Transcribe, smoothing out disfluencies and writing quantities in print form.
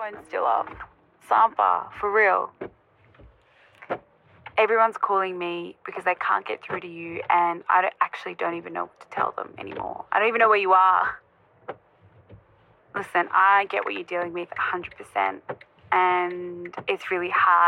phone's still off. Sampa, for real. Everyone's calling me because they can't get through to you, and I don't even know what to tell them anymore. I don't even know where you are. Listen, I get what you're dealing with 100%, and it's really hard.